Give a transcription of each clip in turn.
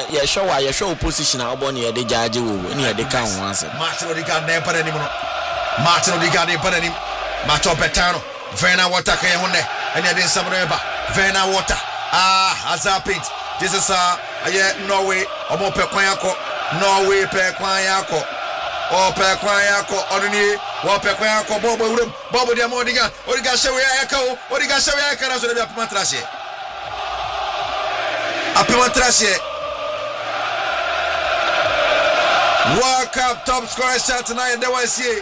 ya show position abon ye de judge wo ni ye de kan ho ase Martin Odegaard na para ni mo Martin Odegaard na para ni Macho Betano Vena Water ka ye ho ne ene de nsam no eba Vena Water Hazard paint this is Norway omo pe kwan akọ Norway pe kwan akọ o pe kwan akọ onuni wo pe kwan akọ bobo wurum bobo de mo Odegaard shewe aka o Odegaard shewe aka na so de bi apema trashe World Cup top scorer shot tonight and there see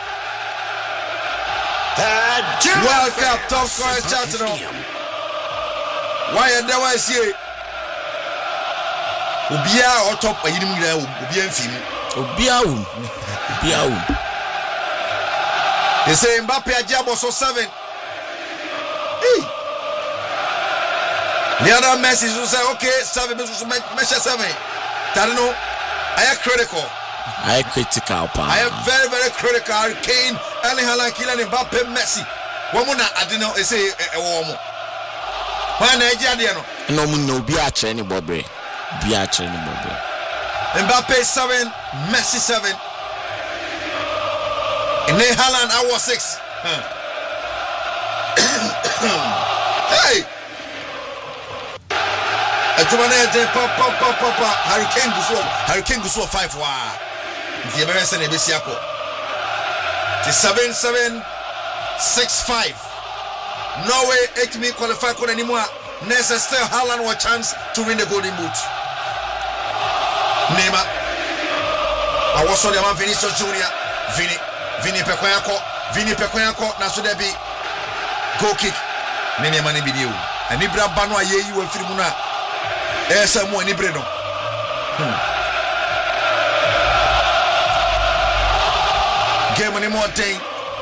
World Cup top scorer shot tonight. Why and there see Obia or top ayinim gira Obia mfim Obia They say Mbappe ajabo so 7 Lionel Messi will say, okay, 7 measure 7. Tarino, I am critical. I critical. I am very, very critical. Kane, Erling Haaland, Kylian Mbappe, Messi. Womuna adino say womo. When Nigeria no no be a training Bobre. Be a training Bobre. Mbappe 7, Messi 7. And Haaland I was 6. Hey. Papa Hurricane Guso 5 wa the American Ebesiako 7-7-6-5 Norway 8 qualify for anymore Nessa still Haaland one chance to win the golden boot Neymar I was on the man Vinicius Junior Vini Pekoyako na so there be goal kick Neymar mani video and Ibra Bano aye you free muna esa mo ni bredo game ni mo ten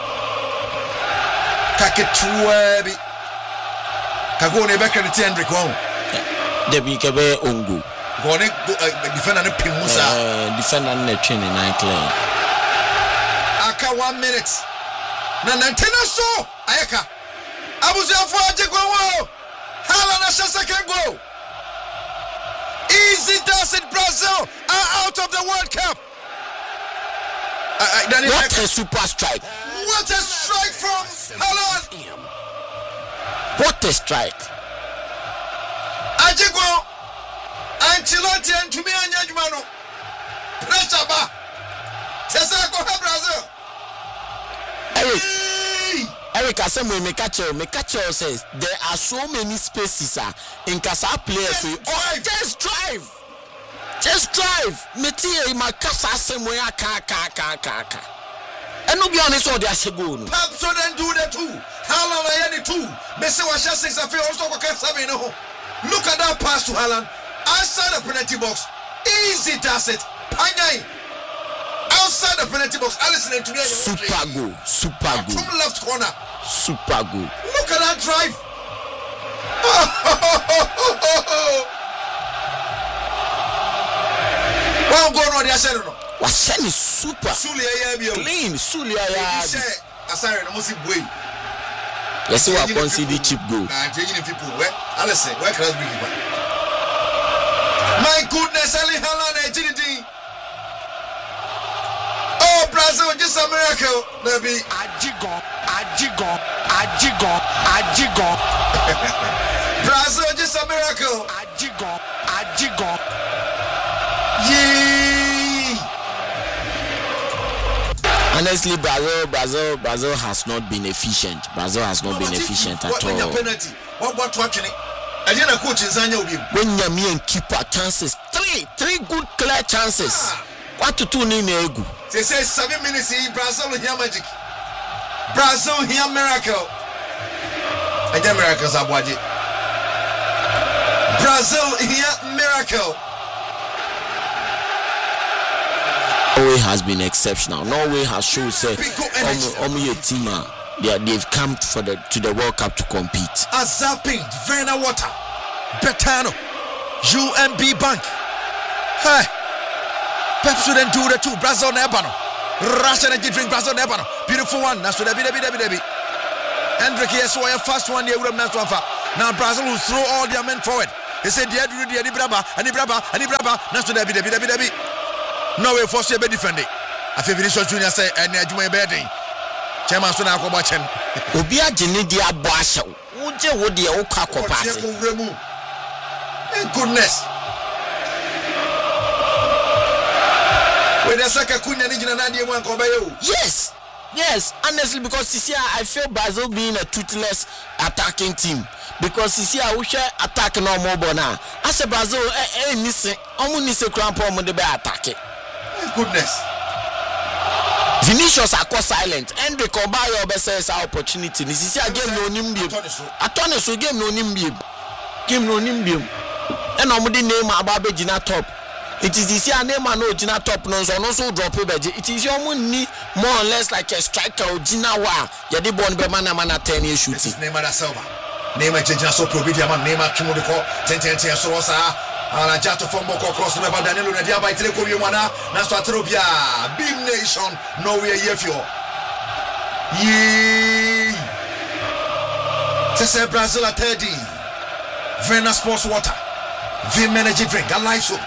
kaketruabi kago ne beka ni Hendrick won de bi ke be ongo go ne defender ne pin musa defender ne twin 9 clear aka 1 minute na nantena so ayeka abuziafo ajego wo Haaland na second goal. Easy does it. Brazil are out of the World Cup. What a super strike. What a strike from Haaland. What a strike. Ajego Ancelotti and Tumi Anyajumano. Pressure ba. Tesa go Brazil. Eric Asemwe me catch says there are so many spaces in Kasa players just drive metie makasa Asemwe aka and no be honest all they are go Pep so then do the 2 Haaland ayani 2 Messi was just 6 and also go 7 no look at that pass to Haaland outside the penalty box easy does it Panyai outside the penalty box Alisson and Tumi super goal from left corner super goal look at that drive one goal no they said no was semi super clean Sulia ya asare no musi boy yes we concede cheap goal and taking people where Alisson where class big keeper my goodness Erling Haaland agility. Oh, Brazil, just a miracle. Maybe Ajigo. Brazil, just a miracle. Ajigo. Yee. Honestly, Brazil has not been efficient. Brazil has not been efficient at all. What penalty? What watching it? I didn't coach in Zanya with him. When Yami and keeper chances, three good clear chances. What to do in Egu? They say 7 minutes in Brazil here magic. Brazil here miracle. I get miracles abwaji. Brazil here miracle. Norway has been exceptional. Norway has shown say they've come to the World Cup to compete. Azaping, Vena Water, Betano, UMB Bank. Hey. Pep shouldn't do the 2. Brazil Nebano. Russian energy drink Brazil Nebano. Beautiful one. Now, so Debbie. Hendrick, yes, so a fast one here with a match. Now, Brazil will throw all their men forward. He said, "Dear, dear, braba, na so David. No way for be defending. I feel Vinicius Junior say, and Juma Bedding. Chairman Sona Kobachem. Obia Genidia Basha. Would you would the Okako pass? Goodness. When the Saka Kunya Nijina Nadia one Kobayo. Yes, honestly, because this year I feel Brazil being a toothless attacking team. Because this year we share attack no more bona. As a Brazil, Nisse, Omunise Crampo on the bear attack. Goodness. Vinicius are quite silent, and they come by your best opportunity. This is a game no nimbium. A tonne so game no nimbium. Game no nimbium. And nobody name Ababe Gina top. It is this year name no Gina top no so also drop it is your money more or less like a striker or Gina wa. Yadi born be mana 10 years shooting. This is Neymar Silva. Neymar Gina so probidia man Neymar Kimodiko 10 so wasa. Ala jato fombo cross me ba Danilo na dia ba itele ko wiemana na so atrobia big nation nowhere yefio ye Tese Brazil at 30 Vena Sports Water Vim Energy Drink a live soap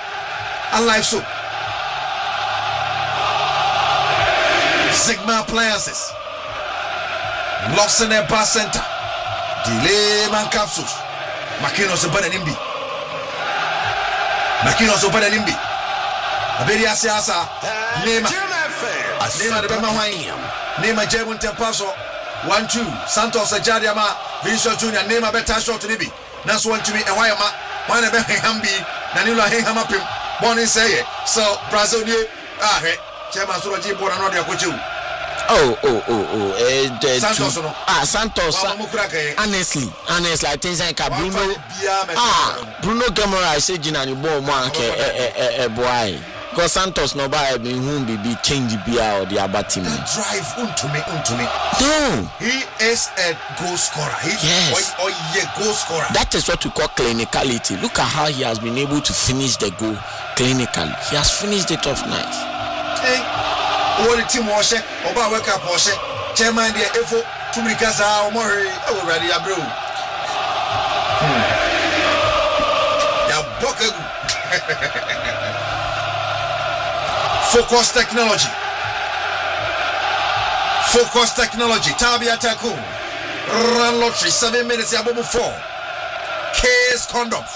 Sigma Appliances Lawson Bar Center Delay Man Capsules Makinos Bananimbi Makinos open and imbi. Aberia Siasa, Nema the Bema Wine, Nema Jebun Tempaso, 1-2, Santos Ajadiama, Vinicius Junior, Nema Betasho to Nibi, Nas one to me, and Wayama, one of Hambi, Nanula Hamapim, born in Say, so Brazil, Chairman Suraji born another coach. Santos. Honestly, I think Bruno Gamora said Ginani Bo Manke boy. Because Santos no buy me whom be change beer or the abatim. Drive unto me. No. He is a goal scorer. Yes. Goal scorer. That is what we call clinicality. Look at how he has been able to finish the goal clinically. He has finished it off nice. Hey. What the team was Oba wake up was chairman the Efo Tumikasa or more already a brew. Ya Boka Focus technology. Tabia Taku. Run lottery 7 minutes Yabobu 4. Case condoms.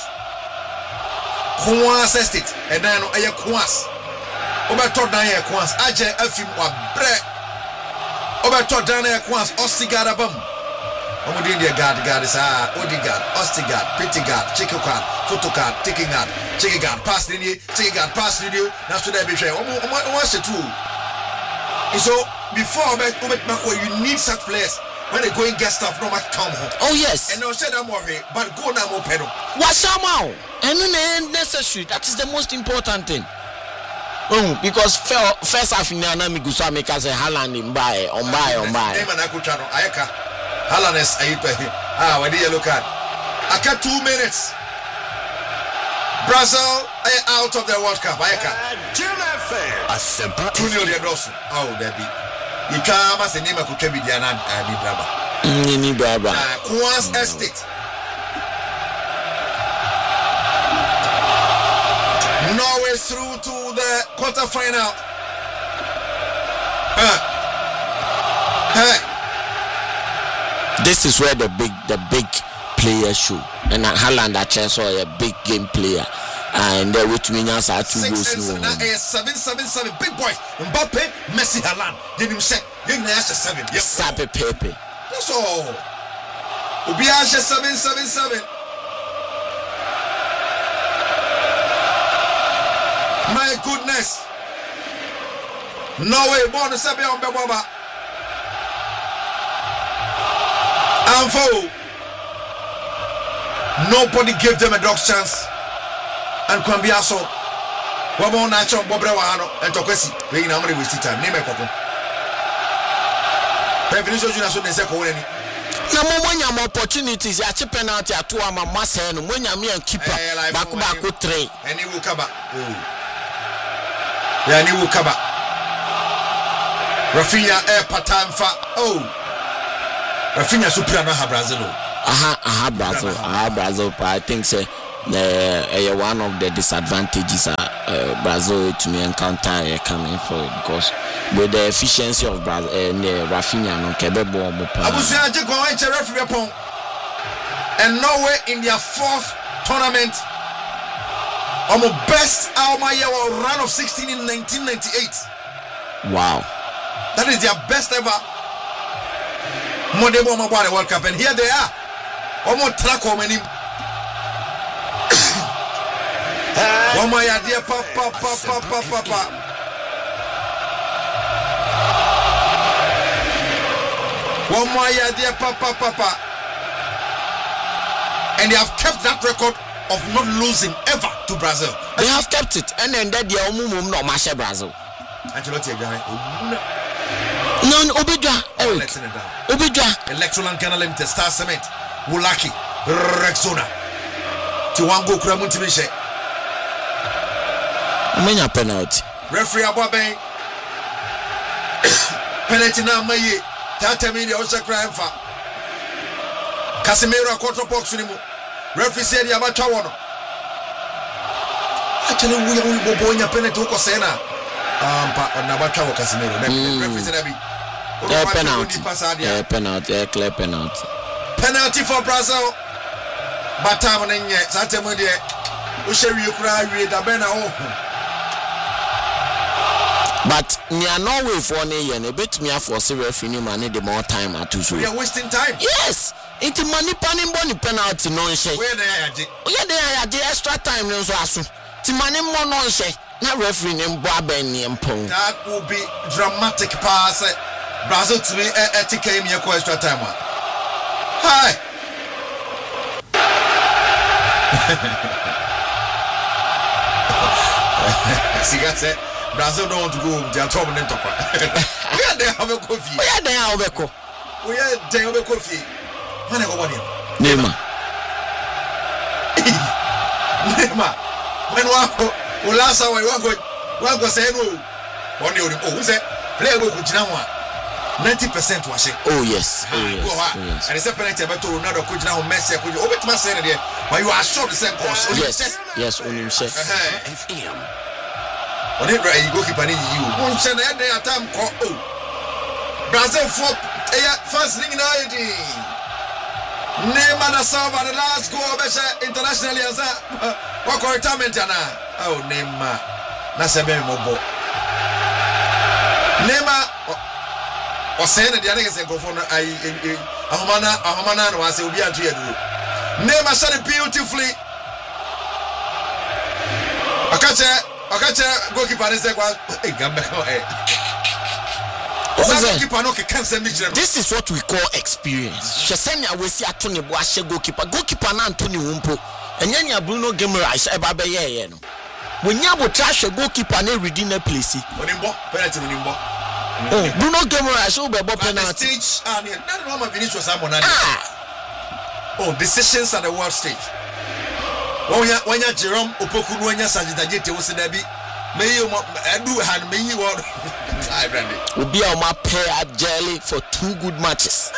Kwas estate and then a Kwas. Obeto dan ye kwans aje afim wa bre Obeto dan ye kwans Ostigard abam omudi de guard is Odegaard Ostigard Pittigard Chikogard Photogard Tickingard Chikogard pass linie Chikogard pass linie na so da be hwe o se tu so before Obet you need such players when they go and get stuff no matter come home. Oh yes, and no say that more but go na mo pedo wasama and necessary. That is the most important thing. Because first half in Nana Migusa make us a Haaland on buy. Name and Akuchano, Ayaka. Haaland is when do you look at? I got 2 minutes. Brazil out of the World Cup. Ayaka. Oh, there be. You come as a name of Kuchebi Diana Ni Braba. Kwas Estate. Norway through to the quarterfinal. This is where the big players show. And Haaland actually a big game player. And which means are 2 goals. 7 big boys. Mbappe, Messi, Haaland. Then you say, you know 7. Yes, Sape Pepe. That's all. Ubiasha 7. My goodness. No way, born to Sabi on Baba. Anfo. Nobody gave them a dog's chance. And Kwambiaso. Wabo Nacho Bobrewano and Tokwesi. We in Amri waste time. Name a couple. Vinicius Junior so Neseko any. Na when you opportunities, ya chip penalty at 2 ama Marcel when you me and keeper baku 3. And he will cover. Yeah, and he will cover. Rafinha Patanfa. Oh. Rafinha Suprana ha Brazil. Brazil. I think so. one of the disadvantages Brazil to me encounter coming forward because with the efficiency of Brazil Rafinha no kebebo mo pa. Abusia je kwa enche referee pon. And Norway in their fourth tournament. Our best year run of 16 in 1998. Wow. That is their best ever Modebo Mabare World Cup. And here they are. Almost track how many. One more idea, papa. One more idea, papa. And they have kept that record of not losing ever to Brazil. They have kept it, and then they are no match Brazil. Ancelotti guy. No, Obidwa, Eric. Obidwa. Electoral Canal Limited, Star Cement, Wulaki, Rexona. Tiwango Kramuntimishe. Many penalty. Referee Ababe. Penalty now, Maye. Tata media also crying for Casemiro quarter box anymore. Referee said Yabachawono. Actually, we are going to penalty to Cosena. Nabachawo Casemiro. Referee said penalty. Clear penalty. Penalty for Brazil. Batamanenye, Satemudie. Usheri Ukra, Dabena. But near Norway for a year, a bit me for serious referee money the more time at two. We are wasting time. Yes, into money panning bony penalty no shake. Where they are the extra time no so. Timani more non shake. Not referee name Boabeni and Pong. That will be dramatic pass. Brazil to me at TKM your extra time. Hi. See, Brazil don't want to go. They are trouble in top. We are there. Have a coffee. We are there. Have a coffee. We are there. Have a coffee. Man, I go on here. Neymar. When one last hour, one go say no. One day, oh, who said play go Kujinawa? 90% was it. Oh yes. And it's a penalty about to Ronaldo Kujinawa Messi. Could you open my saying there? But you are sure the same course. Yes, on himself. On it, right? You go keep an you. One channel at the time call. Oh, Brazil first ring now. Neymar da Silva, the last goal internationally as what retirement now? Oh, Neymar, that's a very mobile. Neymar was saying that the other is a go for Ahomana was a be at you. Neymar shot it beautifully. I catch a goalkeeper and say, this is what we call experience. Shesenia we see Atoni Boashe goalkeeper na Anthony Wumpo. And then Bruno Guimaraes Ebabe no. When you have trash a goalkeeper na redeem a place. Penalty Oh, Bruno Guimaraes will be penalty. Oh, decisions at the world stage. When you Jerome Opoku when you Sajidajete was in Debbie, may you do hand me you will be on my pair at jelly for 2 good matches.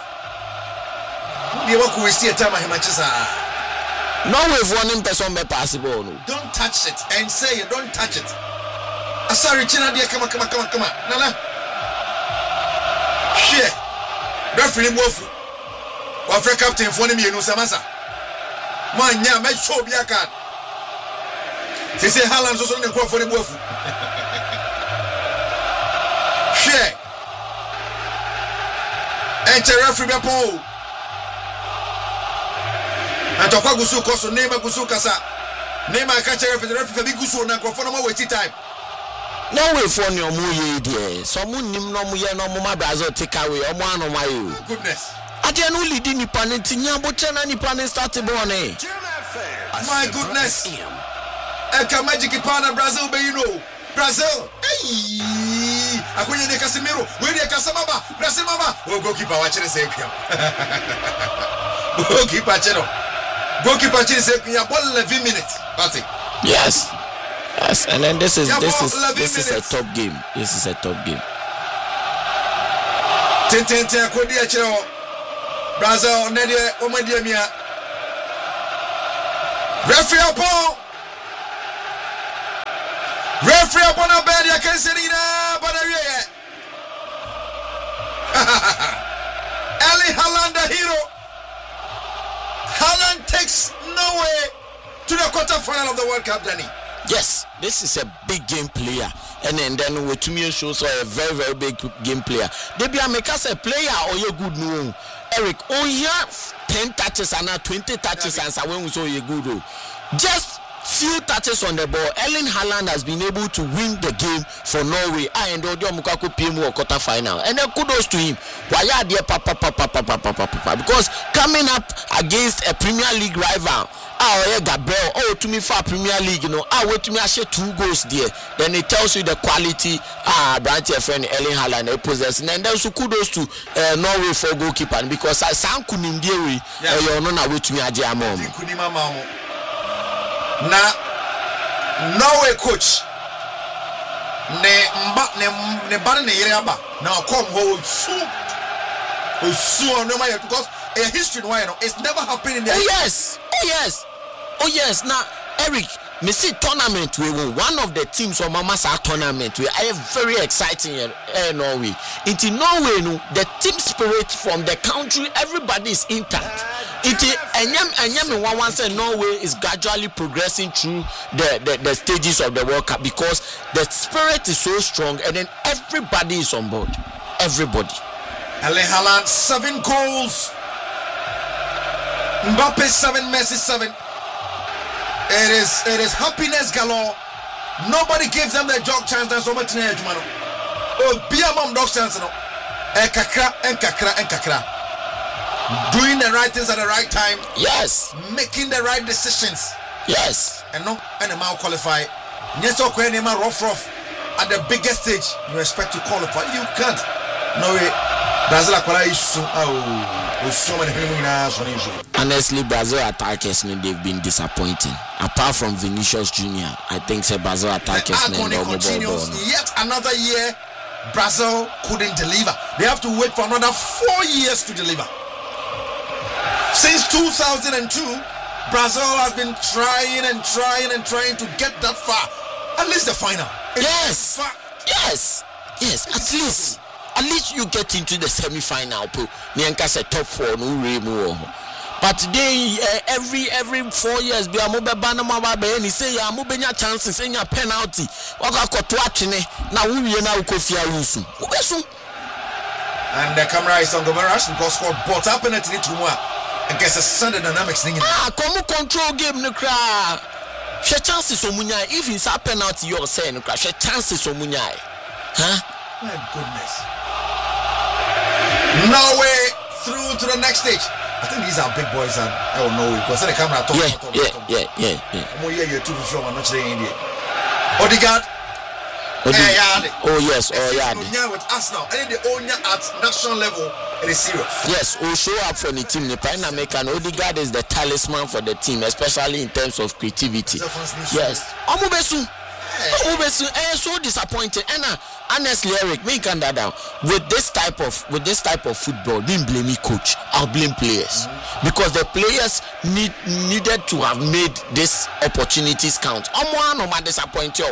You walk with see a time of matches. No way 1 person be possible. Don't touch it and say you don't touch it. Sorry, China, dear, come on. Nana. Shit. Referee Wolf. Africa captain for me, no Samasa. Man, yeah, make sure be a card. They say Haaland also didn't go for the Wolf. Shit. Enter referee Paul. And to Gusu Koso, Neymar Gusu Kasa. Neymar catch a referee Gusu na for no more waiting time. No way for no more dear. Someone nim no more no more Brazil take away or one of my goodness. I didn't only did ni paneti nyabotena ni panen started born. My goodness. Eka magic pana Brazil be you know. Brazil. Hey. Akunye de Casemiro. We de Casemaba. Brazil mama. Oh goalkeeper watch the same. Goalkeeper chero. Goalkeeper chero say ya ball 11 minutes. That's it. Yes. Yes, and then this is a top game. This is a top game. Ten akodi achiro. Brazil nede omadiamia. Referee upon a bed, I can say but Erling Haaland, the hero. Haaland takes Norway to the quarterfinal of the World Cup, Danny. Yes, this is a big game player, and then with me shows a very, very big game player. They be a make us a player or you good no. Eric, oh yeah, 10 touches and 20 touches and so when we saw you good. Just few touches on the ball. Erling Haaland has been able to win the game for Norway. And Mukaku PMO quarter final. And then kudos to him. Why are there because coming up against a Premier League rival. Gabriel, to me for Premier League, wait to me I share 2 goals there. Then it tells you the quality branch your friend Erling Haaland possesses. And then so kudos to Norway for goalkeeper because I sound kunim dear you're not wait to me na Norway coach ne bar ne yere aba na come hold so no matter because a history why it's never happened in the Oh yes now Eric me see tournament we won one of the teams on Mamasa tournament we are very exciting Norway into Norway no the team spirit from the country everybody is intact. One say Norway is gradually progressing through the stages of the World Cup because the spirit is so strong and then everybody is on board. Everybody. Erling Haaland 7 goals. Mbappe 7, Messi 7. It is happiness galore. Nobody gives them the job chance and so much teenage man. Oh, be a mom dog chance no. Kakra. Doing the right things at the right time. Yes. Making the right decisions. Yes. And no, and the man qualify. Yes, okay, and rough at the biggest stage. You expect to qualify. You can't. No way. Brazil is so many. Honestly, Brazil attackers they've been disappointing. Apart from Vinicius Jr., I think Brazil attackers continues. Yet another year, Brazil couldn't deliver. They have to wait for another 4 years to deliver. Since 2002, Brazil has been trying to get that far. At least the final. Yes. At least you get into the semi-final. Nianka say top 4 no remo. But today every 4 years be amobe banama ba ni say ya mobenya chances enya penalty. Waka koto atwene na wuwie na ukofia rusu. Ubesu. And the camera is on the rush because scored bought up penalty to Tumwa. I guess it's Sunday dynamics thing. Come control game no cry. She chances omunya if it's a penalty you're saying no cry. She chances omunya. Huh? My goodness. Norway through to the next stage. I think these are big boys and I don't know because the camera talk. Odegaard. Oh yes, with Arsenal. And the owner at national level, it is serious. Yes, we'll show up for the team. The Pine American Odegaard is the talisman for the team, especially in terms of creativity. Yes. Amubesu, so disappointed. And honestly, Eric, me can that down. With this type of football, didn't blame me coach. I'll blame players because the players needed to have made these opportunities count. I'm disappointed.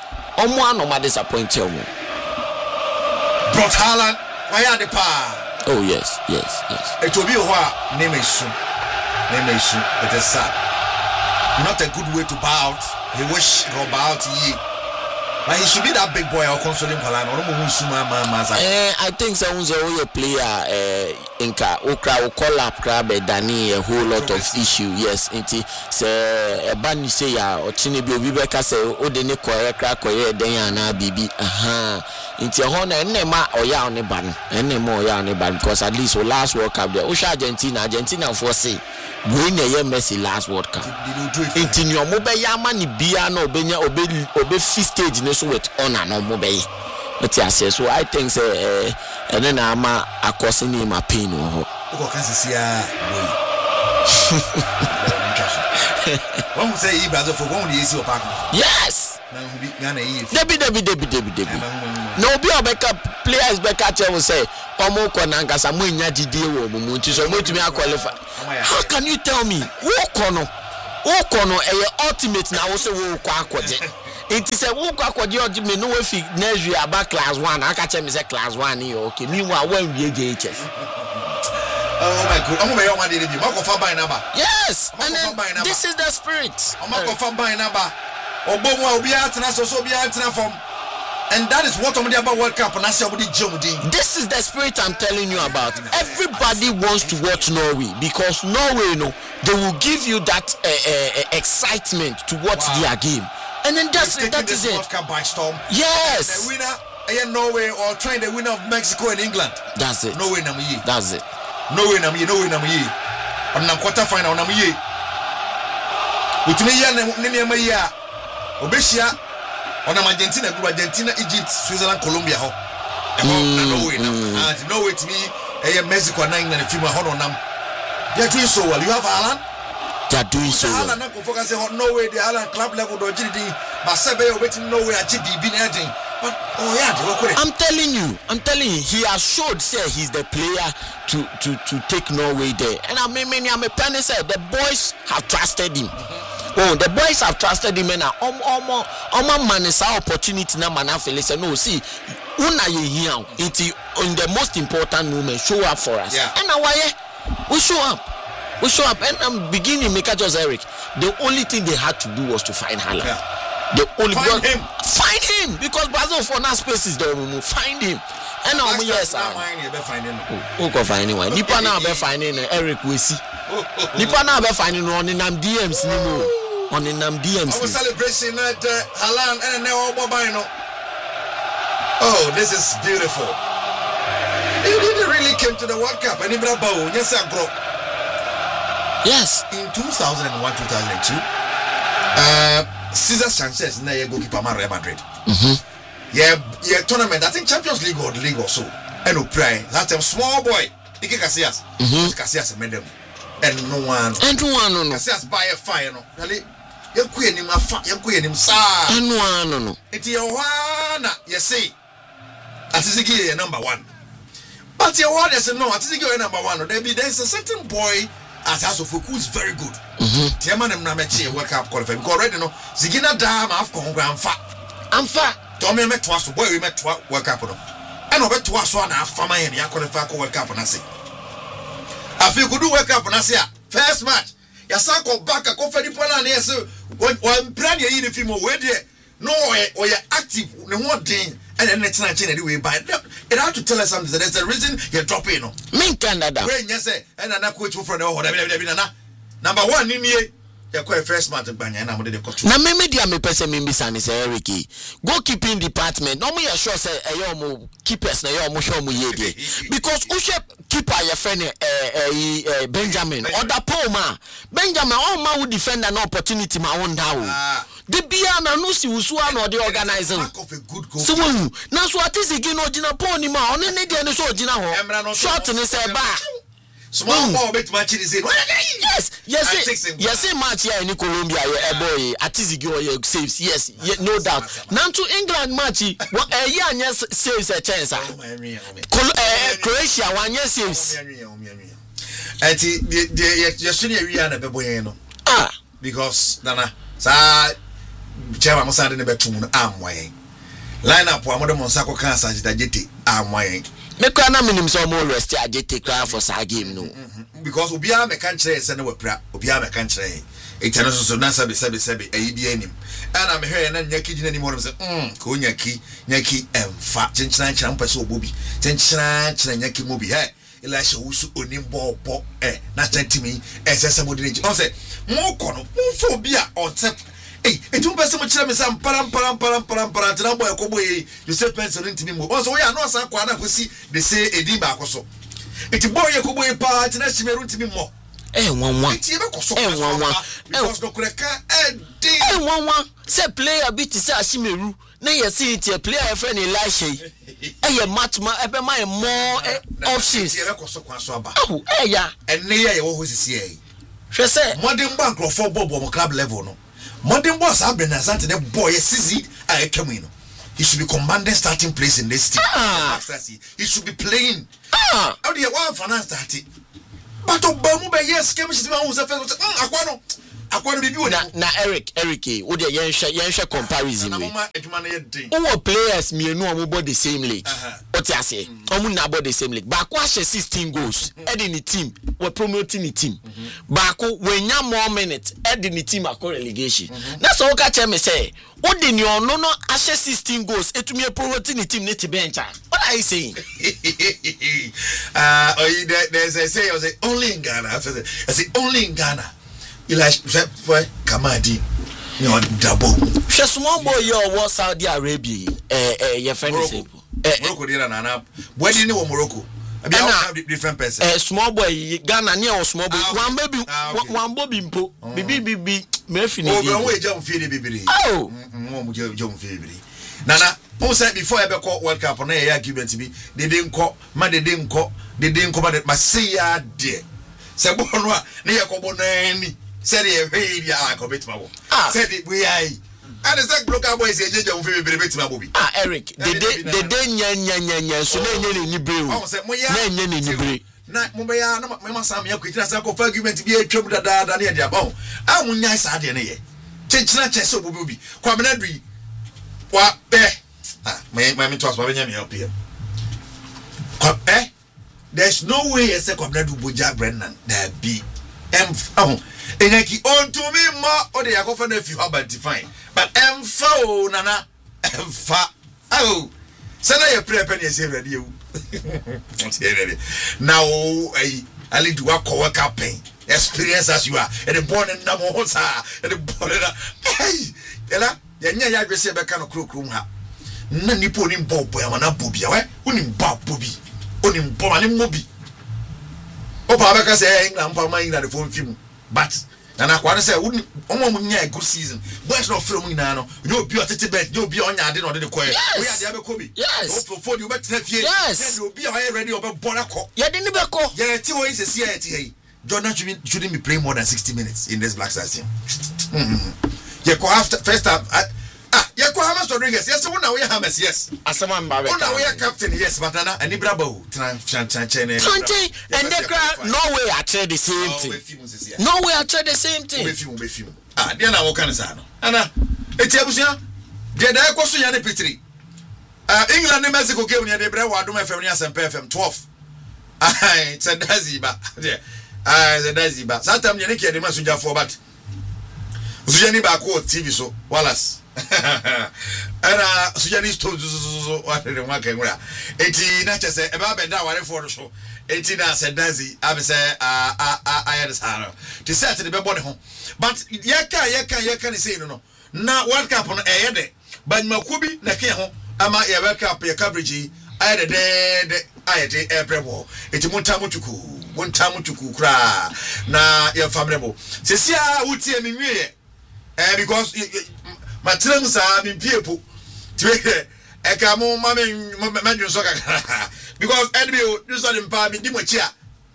Brought Haaland, why are the power? Oh yes. It will be a name is soon. It is sad. Not a good way to bow out. He wish he bow out ye. But he should be that big boy or consoling Haaland. I think someone's a player Inka Okra call up crab Dani a whole lot of issue. Yes, inti say a ban you say or Chinibi Bibeka say Odene Koya crack or Diana Bibi. Inti a honor and nema or ya on the ban and no more ya on the ban because at least last World Cup there Osha Argentina for say win a year Messi last World Cup. Inti your mobile yamani bia no benya obe fifth stage so with honor no mobile. But yes, so I think say and then I'm a causing him a pain. One say he brother for one year your partner. Yes. Debbie. No be a backup players back at you will say Omo Konanga Samunya Didi so much me qualify. How can you tell me? Walk on Ukono ultimate na wo se wo kwa akwaje. It is a wo kwa akwaje ultimate no we fi nursery about class 1. Aka che me say class 1 here okay. Meanwhile when we JHS. Oh my god. Omo me yo wan dey be. Mako fa buy number. Yes. And then, this is the spirit. Mako fa buy number. Obomu a obi atena so obi atena from. And that is what I'm about World Cup. And that's what this is the spirit I'm telling you about. Everybody wants to watch Norway because Norway, they will give you that excitement to watch their game. And then that is it. World Cup by storm. Yes. The winner, Norway, or trying the winner of Mexico and England. That's it. Norway Namiye. That's it. Norway Namiye. On the quarterfinal Namiye. With me, Obeshia. On Argentina, Egypt, Switzerland, Colombia. Norway to me, Mexico and England, if you want on them. They're doing so well. You have Alan? They're doing so well. Alan, focus on Norway, the Alan club level, the GD, but Sebe waiting Norway at GD, been anything. But I'm telling you, he has showed, say he's the player to take Norway there. And I'm a penny said the boys have trusted him. Oh, the boys have trusted him and man is our opportunity now man say no see una ye here in the most important moment show up for us. Yeah. And now we show up and I'm beginning make just Eric. The only thing they had to do was to find Haaland. Yeah. The only find him because Brazil for now spaces they remove. Find him. And now yes, who go find anyone? Nipa now be finding Eric Wesi. Nipa now be finding on the nam DMs ni on the nam DMs. Our celebration at Haaland and now Bobino. Oh, this is beautiful. He really came to the World Cup and Ibrahim yes, I bro. Yes, in 2001, 2002. Cesar Sanchez na ye goalkeeper man Real Madrid. Yeah, tournament. I think Champions League or the league or so. And no pray. That time small boy. Ike Casillas. Casillas made them. And no one. No. Casillas buy a fire no. Really. You queen him afa. You queen him sa. And no. It's your one. You see. Atisigi is number 1. But your one is no. Atisigi is number 1. There's a certain boy. As Asofoku is very good. Tiaman na mechi World Cup qualify because already no Zigina Dam Afcon Amfa. Tommy met twice boy we met World Cup no. And over twice one half fama and ya qualify World Cup na say. I feel could do World Cup na say first match. Ya sako back a confedi pona na yes one brand ye the film we there. No or you active no one thing and then next night anyway by it had to tell us something. There's a reason you're dropping no. Min Canada. When you say and I coach from the number 1 in here. You call first match banya and I'm the coach. Na me media me person me bisa ni say Eric. Goalkeeping department. No me sure say eyo keepers na eyo mo show mo ye dey. Because who keeper your friend Benjamin or the Poma. Benjamin all man who defend an opportunity ma won da. The bia na no si wusu na the organizer. So now so at is again original pony ma on any dey no so original ho. Short ni say ba. Small ball bit match is it. Yes, match here in Colombia, boy, Atizigi or saves, yes, no doubt. Now to England match, a year saves a chance. Croatia, 1 year saves. And the senior Rihanna Beboyeno. Because Nana, Chairman Mosand in the bedroom, I'm weighing. Line up one of the Monsako cancer, I'm weighing. Make an minimum some more rest. I did take care for sa game no. Because Ubia me country send we pra Ubia me country. It's an so na sabi ABN. And I'm here and nyaki jina ni mo say ko nyaki emfa chenchina nchira mpese obobi. Chenchina nyaki mobi he. Elisha wusu onim bo na chantimi sese mo dinji. On say mo kono mo fo bia on tap. Hey, it don't pass much time. Some param. Boy, Koboy, you say pencil into me. Also, we are not some quana who see they say a dimba also. It's a boy, Koboy part, and she may run to me more. One. Because no cracker, one. Say player beat is a Shimeru. Nay, you see it, a player friend Elisha. Much more, more options. Oh, yeah. And near your who is here. She said, Modern bank or 4 bob on club level. No. Modern boss have been as the boy CZ I come in. He should be commanding starting place in this team. He should be playing. How do you want finance that? But Obamu by yes, chemistry man who's a fellow. Aquano. akwa no bibi woni na Eric wo de yenhwe comparison na we mama adwuma na yedin who players mienu omo the same league what you say omo na board the same league baako ahye 16 goals edi ni team we promoting the team baako wenya more minutes edi ni team akọ relegation na so ka che me say wo de ni ono no ahye 16 goals etumi promoting the team ne te bench. What are you saying? There's a say, I say only in Ghana. I say only in Ghana. You like for Kamadi, you know, double. She small boy yo was Saudi Arabia. Your friend is Morocco. Nana. Where do you know Morocco? I mean, have different person. Small boy Ghana near or small boy. One baby, one Bobby Mpo. Bibi, Murphy. Oh, we jump feed baby. Oh, jump feed baby. Nana. Who said before I ever call World Cup on a argument to be they didn't call, they didn't call, but my say ya dear. Sabonwa, near Cobonani, said he, I commit my said it, we are. And the second block boys a judge of my movie. Eric, the day nya, so many Nibu. I said, Moya, not Mobaya, no, my son, your quick argument to be a trouble that near the above. I won't nice idea. Change not so will be. Quaminadri. What there? My toss my help here. There's no way as a comrade Buja Brennan there be Enaki on to me more or the Akofan if you have define. But fo nana fa oh send your prayer penny say radio. Now I need to work up pain. Experience as you are and the born in Namosa and the born hey Ella yanya ya gwese be kan krokrom ha na nipo ni mbobo ya mana bobia we uni mbabo bi oni mbobo ni mobi opa be ka say England pa man England for film but na kwa say uni omo nya a good season boys no film ni na no you obi otete bet you obi onya ade no de koy we ade be ko bi for you bet na fie you obi a ready obi bona ko ye de ni be ko ye ti wo ise see ati hey Jordan shouldn't be playing more than 60 minutes in this Black Stars team. You go after first half. You go James Rodriguez. Yes, one now we James. Yes. Asaman Babe. One now we are captain. Yes, but Nana and Ibrabo. Tante and the crowd. No way I trade the same thing. No way I trade the same thing. Dia na woka nsano. Ana eti abusia. Dia da ekoso ya ne pitiri. England and Mexico game near the Bre Wadum FM near Sempe FM 12. It's a daziba. It's a daziba. Sometimes you need to get the messenger for but. Sujani ba ko TV so Wallace. Era Sujani sto what the one can wear. Eti na chese e ba benda ware for so. Eti na se dazi abi se ayede saro. Ti set the be body ho. But yeka say no. Na World Cup no eyede. But makubi na ke ho ama ya World Cup ya coverage ayede de ayede ebrebo. Eti montamu tuku kra na ya favorable. Sesia wuti emi nwie because my trams are in people to a camo mammy soccer because enemy you saw him pa me dimochia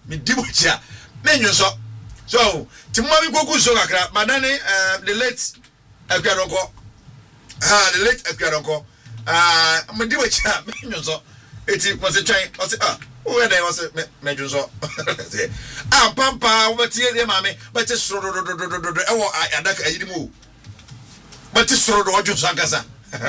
menu so Timami Goku soccer madani the late Akadonko the late Akadonko Medimochia menu so it was a train was where there was a major so pampa what the mammy but it's I move. But it's so do just Sangasa.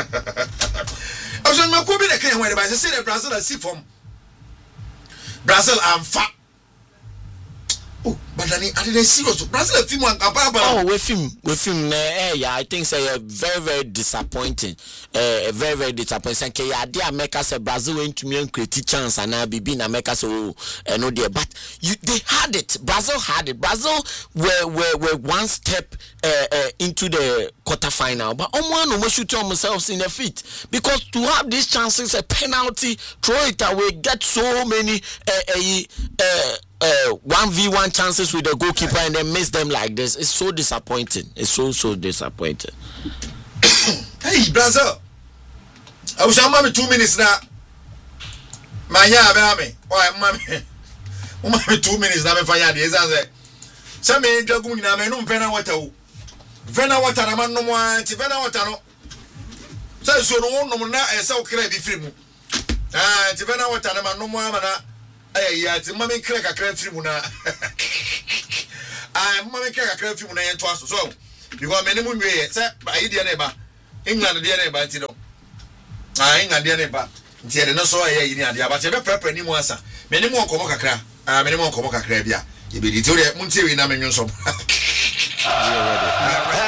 I was on my Kobe the Kenyan, but I said Brazil I see from Brazil I'm fat. Oh, but I didn't see also Brazil film one. Oh, with him, yeah, I think say very disappointing. Very disappointing. Okay, yeah, they America say Brazil went to me and create chance and now be in America so no there. But they had it. Brazil had it. Brazil were one step into the quarterfinal, but almost shoot themselves in the feet because to have these chances, a penalty, throw it away, get so many 1v1 chances with the goalkeeper and then miss them like this. It's so disappointing. It's so disappointing. Hey, Brazil. I was on 2 minutes now. My yah, why, mommy, 2 minutes now. If I had this, I said, some men dragoon, I mean, no Vena water. Vena water, a man no one, Vena water. So, no, not a so credit free. Vena water, a man no more. Hey, yeah, it's mommy crack a crane free muna. mama make kakra fi mu na yento aso so because me ne mu nwe say ayi de na ba England de na ba ti no England de na ba nti de no so ayi ni ade aba che be prepare ni mu asa me ne mu onkomo kakra me ne mu onkomo kakra bia e be di ti o de mu nti wi na me nwon so